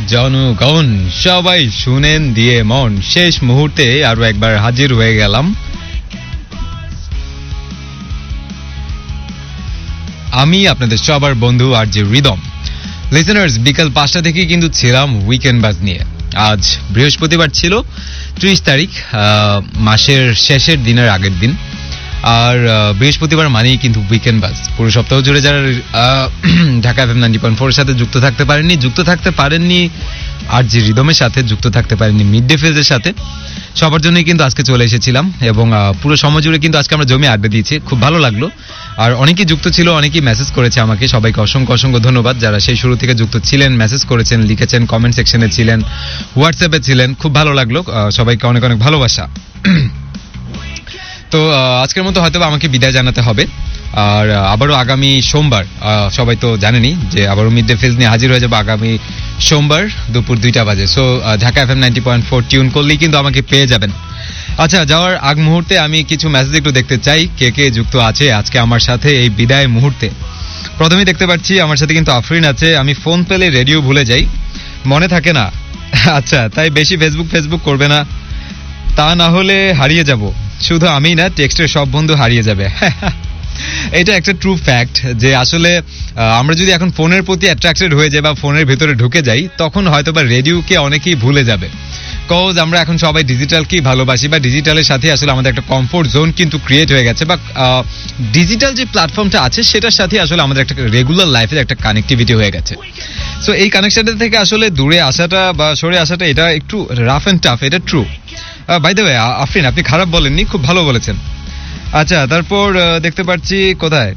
জনগণ সবাই শুনেন দিয়ে মন, শেষ মুহূর্তে আরো একবার হাজির হয়ে গেলাম। আমি আপনাদের সবার বন্ধু আরজে রিদম। লিসেনার্স, বিকাল 5টা থেকে কিন্তু ছিলাম উইকেন্ড বাজ নিয়ে। আজ বৃহস্পতিবার ছিল, 30 তারিখ, মাসের শেষের দিনের আগের দিন। আর বৃহস্পতিবার মানেই কিন্তু উইকেন্ড বাজ। পুরো সপ্তাহ জুড়ে যারা ঢাকা এফএম 90.4 এর সাথে যুক্ত থাকতে পারেননি আরজে রিদমের সাথে, যুক্ত থাকতে পারেননি মিড ডে ফেজের সাথে, সবার জন্যই কিন্তু আজকে চলে এসেছিলাম। এবং পুরো সময় জুড়ে কিন্তু আজকে আমরা জমি আড্ডা দিয়েছি, খুব ভালো লাগলো। আর অনেকেই যুক্ত ছিল, অনেকেই মেসেজ করেছে আমাকে, সবাইকে অসংখ্য অসংখ্য ধন্যবাদ যারা সেই শুরু থেকে যুক্ত ছিলেন, মেসেজ করেছেন, লিখেছেন, কমেন্ট সেকশনে ছিলেন, হোয়াটসঅ্যাপে ছিলেন, খুব ভালো লাগলো। সবাইকে অনেক অনেক ভালোবাসা। তো আজকের মতো হয়তো আমাকে বিদায় জানাতে হবে। আর আবারও আগামী সোমবার, সবাই তো জানেনই যে আবারও মিড ডে ফেজ নিয়ে হাজির হয়ে যাবো আগামী সোমবার দুপুর 2টা বাজে। সো ঢাকা এফএম 90.4 টিউন করলেই কিন্তু আমাকে পেয়ে যাবেন। আচ্ছা, যাওয়ার আগ মুহূর্তে আমি কিছু মেসেজ একটু দেখতে চাই, কে কে যুক্ত আছে আজকে আমার সাথে এই বিদায় মুহূর্তে। প্রথমেই দেখতে পাচ্ছি আমার সাথে কিন্তু আফরিন আছে। আমি ফোন পেলে রেডিও ভুলে যাই, মনে থাকে না। আচ্ছা, তাই বেশি ফেসবুক করবে না, তা না হলে হারিয়ে যাব। শুধু আমি না, টেক্সটের সব বন্ধু হারিয়ে যাবে। এটা একটা ট্রু ফ্যাক্ট যে আসলে আমরা যদি এখন ফোনের প্রতি অ্যাট্রাক্টেড হয়ে যাই বা ফোনের ভেতরে ঢুকে যাই, তখন হয়তো বা রেডিওকে অনেকেই ভুলে যাবে। কজ আমরা এখন সবাই ডিজিটালকেই ভালোবাসি, বা ডিজিটালের সাথে আসলে আমাদের একটা কমফোর্ট জোন কিন্তু ক্রিয়েট হয়ে গেছে, বা ডিজিটাল যে প্ল্যাটফর্মটা আছে সেটার সাথে আসলে আমাদের একটা রেগুলার লাইফের একটা কানেক্টিভিটি হয়ে গেছে। সো এই কানেকশনটা থেকে আসলে দূরে আসাটা বা সরে আসাটা, এটা একটু রাফ অ্যান্ড টাফ, এটা true. By the way, Afrin, আপনি খারাপ বলেননি, খুব ভালো বলেছেন। আচ্ছা, তারপর দেখতে পাচ্ছি কোথায়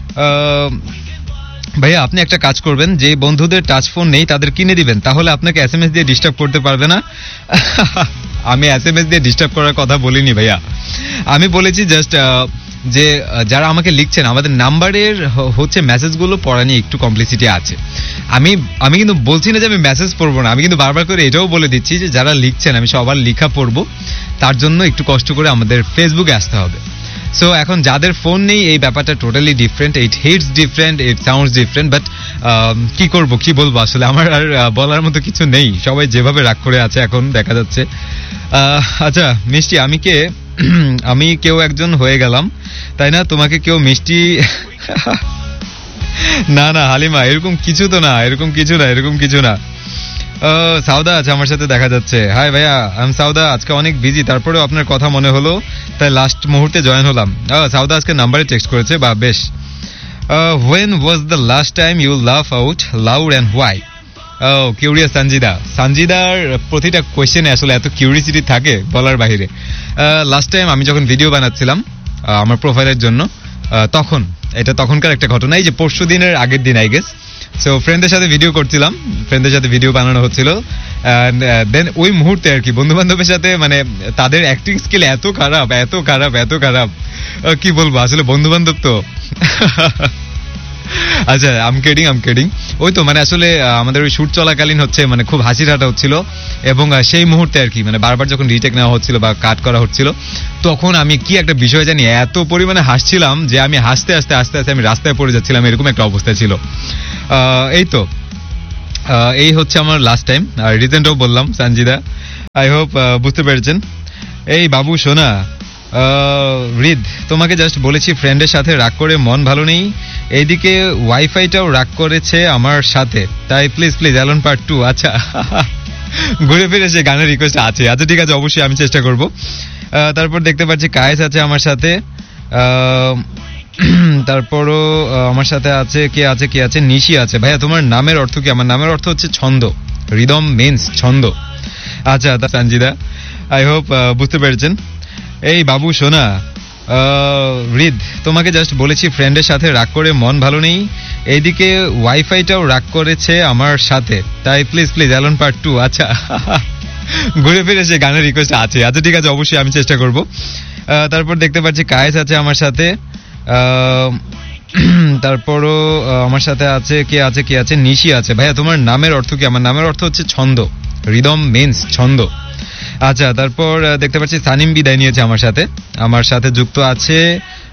ভাইয়া, আপনি একটা কাজ করবেন, যে বন্ধুদের টাচ ফোন নেই তাদের কিনে দিবেন, তাহলে আপনাকে এসএমএস দিয়ে ডিস্টার্ব করতে পারবে না। আমি এসএমএস দিয়ে ডিস্টার্ব করার কথা বলিনি ভাইয়া, আমি বলেছি জাস্ট যে যারা আমাকে লিখছেন, আমাদের নাম্বারের হচ্ছে মেসেজগুলো পড়া নিয়ে একটু কমপ্লিসিটি আছে। আমি কিন্তু বলছি না যে আমি মেসেজ পড়বো না, আমি কিন্তু বারবার করে এটাও বলে দিচ্ছি যে যারা লিখছেন আমি সবার লেখা পড়বো, তার জন্য একটু কষ্ট করে আমাদের ফেসবুকে আসতে হবে। সো এখন যাদের ফোন নেই, এই ব্যাপারটা totally different, it hits different, it sounds different, but কি করবো, কি বলবো, আসলে আমার আর বলার মতো কিছু নেই। সবাই যেভাবে রাগ করে আছে এখন দেখা যাচ্ছে। আচ্ছা মিষ্টি, আমি কেউ একজন হয়ে গেলাম তাই না, তোমাকে কেউ মিষ্টি না না হালিমা, এরকম কিছু না। সাউদা আছে আমার সাথে, দেখা যাচ্ছে। হাই ভাইয়া, আই এম সাউদা। আজকে অনেক বিজি, তারপরেও আপনার কথা মনে হলো, তাই লাস্ট মুহূর্তে জয়েন হলাম। সাউদা আজকে নাম্বারে টেক্সট করেছে, বা বেশ। When was the last time you love out loud and why? Curious সানজিদার প্রতিটা কোয়েশ্চেনে আসলে এত কিউরিয়াসিটি থাকে বলার বাইরে। লাস্ট টাইম আমি যখন ভিডিও বানাচ্ছিলাম আমার প্রোফাইলের জন্য, তখনকার একটা ঘটনা, এই যে পরশু দিনের আগের দিন আই গেস। সো ফ্রেন্ডদের সাথে ভিডিও বানানো হচ্ছিল, দেন ওই মুহূর্তে আর কি বন্ধু বান্ধবের সাথে, মানে তাদের অ্যাক্টিং স্কিল এত খারাপ, কি বলবো, আসলে বন্ধু বান্ধব তো। আচ্ছা, আম কেডিং। ওই তো মানে আসলে আমাদের ওই শুট চলাকালীন হচ্ছে মানে খুব হাসি ঠাট্টা হচ্ছিল, এবং সেই মুহূর্তে আর কি মানে বারবার যখন রিটেক নেওয়া হচ্ছিল বা কাট করা হচ্ছিল, তখন আমি কি একটা বিষয় জানি এত পরিমাণে হাসছিলাম যে আমি হাসতে আমি রাস্তায় পড়ে যাচ্ছিলাম, এরকম একটা অবস্থা ছিল। এই তো এই হচ্ছে আমার লাস্ট টাইম। আর রিজেন্টও বললাম সানজিদা, আই হোপ বুঝতে পেরেছেন। এই বাবু সোনা, রিদ, তোমাকে জাস্ট বলেছি ফ্রেন্ডের সাথে রাগ করে মন ভালো নেই, এইদিকে ওয়াইফাইটাও রাগ করেছে আমার সাথে, তাই প্লিজ অ্যালন পার্ট 2। আচ্ছা, ঘুরে ফিরে সে গানের রিকোয়েস্ট আছে। আচ্ছা ঠিক আছে, অবশ্যই আমি চেষ্টা করব। তারপর দেখতে পাচ্ছি কায়েস আছে আমার সাথে, তারপরও আমার সাথে আছে কে আছে নিশি আছে। ভাইয়া, তোমার নামের অর্থ কি? আমার নামের অর্থ হচ্ছে ছন্দ, রিদম মিন্স ছন্দ। আচ্ছা সঞ্জিদা, আই হোপ বুঝতে পেরেছেন। এই বাবু সোনা, রিদ, তোমাকে জাস্ট বলেছি ফ্রেন্ডের সাথে রাগ করে মন ভালো নেই, এইদিকে ওয়াইফাইটাও রাগ করেছে আমার সাথে, তাই প্লিজ অ্যালন পার্ট 2। আচ্ছা, ঘুরে ফিরে সে গানের রিকোয়েস্ট আছে। আচ্ছা ঠিক আছে, অবশ্যই আমি চেষ্টা করব। তারপর দেখতে পাচ্ছি কায়েস আছে আমার সাথে, তারপরও আমার সাথে আছে কে আছে নিশি আছে। ভাইয়া, তোমার নামের অর্থ কি? আমার নামের অর্থ হচ্ছে ছন্দ, রিদম মিন্স ছন্দ। আচ্ছা, তারপর দেখতে পাচ্ছি সানিম বিদায় নিয়েছে আমার সাথে যুক্ত আছে